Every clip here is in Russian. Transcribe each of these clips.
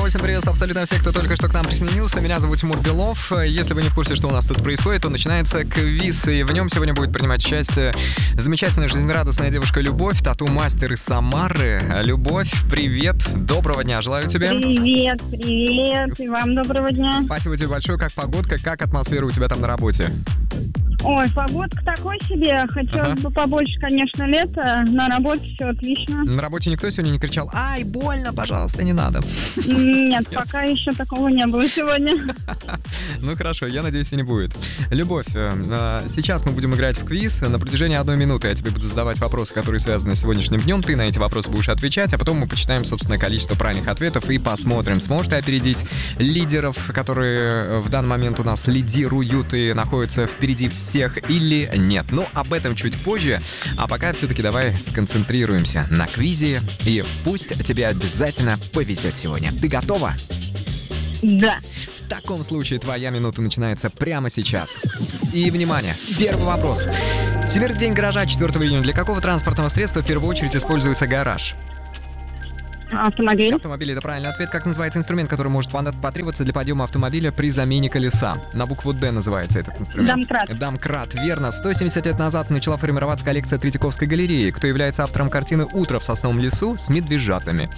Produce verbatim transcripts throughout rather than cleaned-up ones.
всем привет, абсолютно все, кто только что к нам присоединился. Меня зовут Тимур Белов. Если вы не в курсе, что у нас тут происходит, то начинается квиз, и в нем сегодня будет принимать участие замечательная, жизнерадостная девушка Любовь, тату-мастер из Самары. Любовь, привет, доброго дня, желаю тебе. Привет, привет, и вам доброго дня. Спасибо тебе большое. Как погодка, как атмосфера у тебя там на работе? Ой, погодка такой себе. Хотелось ага. бы побольше, конечно, лета. На работе все отлично. На работе никто сегодня не кричал: ай, больно, пожалуйста, не надо? Нет, пока еще такого не было сегодня. Ну хорошо, я надеюсь, и не будет. Любовь, сейчас мы будем играть в квиз. На протяжении одной минуты я тебе буду задавать вопросы, которые связаны с сегодняшним днем. Ты на эти вопросы будешь отвечать, а потом мы почитаем, собственно, количество правильных ответов и посмотрим, сможешь ты опередить лидеров, которые в данный момент у нас лидируют и находятся впереди всех, или нет. Но об этом чуть позже. А пока все-таки давай сконцентрируемся на квизе, и пусть тебе обязательно повезет сегодня. Ты готова? Да. В таком случае твоя минута начинается прямо сейчас. И, внимание, первый вопрос. Всемирный день гаража четвёртого июня. Для какого транспортного средства в первую очередь используется гараж? Автомобиль. Автомобиль — это правильный ответ. Как называется инструмент, который может потребоваться для подъема автомобиля при замене колеса? На букву «Д» называется этот инструмент. Домкрат. Домкрат, верно. сто семьдесят лет назад начала формироваться коллекция Третьяковской галереи. Кто является автором картины «Утро в сосновом лесу» с медвежатами?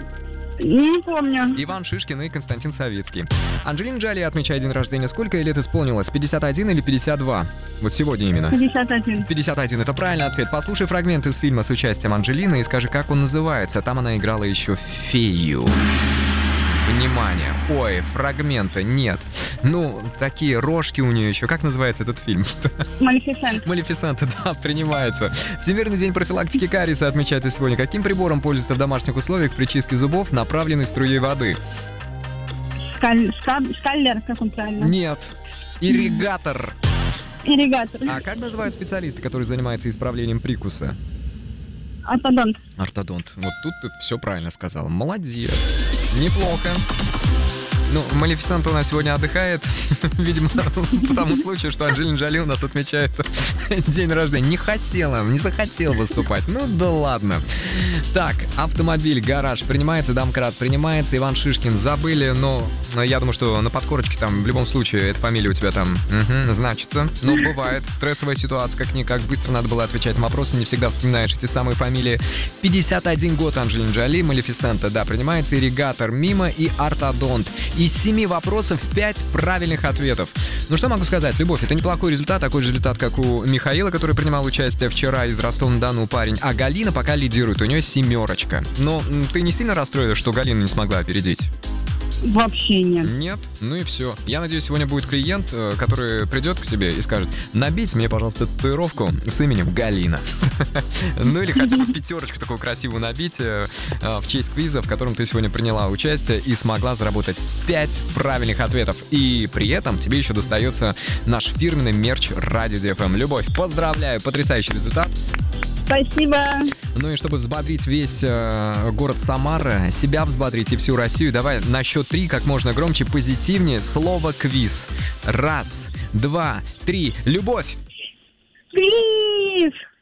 Не помню. Иван Шишкин и Константин Савицкий. Анджелина Джоли отмечает день рождения. Сколько ей лет исполнилось? пятьдесят один или пятьдесят два? Вот сегодня именно. пятьдесят один. пятьдесят один, это правильный ответ. Послушай фрагмент из фильма с участием Анджелины и скажи, как он называется. Там она играла еще фею. Внимание. Ой, фрагмента нет. Ну, такие рожки у нее еще. Как называется этот фильм? Малефисента. Малефисента, да, принимается. Всемирный день профилактики кариеса отмечается сегодня. Каким прибором пользуются в домашних условиях при чистке зубов направленной струей воды? Скаль... Скаль... Скаллер, как он правильно? Нет. Ирригатор. Ирригатор. А как называют специалисты, которые занимаются исправлением прикуса? Ортодонт. Ортодонт. Вот тут ты все правильно сказал. Молодец. Неплохо. Ну, Малефисента у нас сегодня отдыхает, видимо, по тому случаю, что Анджелина Джоли у нас отмечает день рождения. Не хотела, не захотела выступать. Ну да ладно. Так, автомобиль, гараж принимается, домкрат принимается, Иван Шишкин забыли, но я думаю, что на подкорочке там в любом случае эта фамилия у тебя там угу, значится. Но бывает стрессовая ситуация, как-никак, быстро надо было отвечать на вопросы, не всегда вспоминаешь эти самые фамилии. пятьдесят один год Анджелина Джоли, Малефисента, да, принимается, ирригатор мимо и ортодонт. Из семи вопросов пять правильных ответов. Ну что могу сказать, Любовь, это неплохой результат, такой же результат, как у Михаила, который принимал участие вчера из Ростова-на-Дону парень, а Галина пока лидирует, у нее семерочка. Но ты не сильно расстроилась, что Галина не смогла опередить? Вообще нет. Нет? Ну и все. Я надеюсь, сегодня будет клиент, который придет к тебе и скажет: набейте мне, пожалуйста, татуировку с именем Галина. Ну или хотя бы пятерочку такую красивую набить в честь квиза, в котором ты сегодня приняла участие и смогла заработать пять правильных ответов. И при этом тебе еще достается наш фирменный мерч Радио ди эф эм. Любовь, поздравляю, потрясающий результат. Спасибо. Ну и чтобы взбодрить весь э, город Самара, себя взбодрить и всю Россию, давай на счет три как можно громче, позитивнее слово «квиз». Раз, два, три. Любовь! Квиз!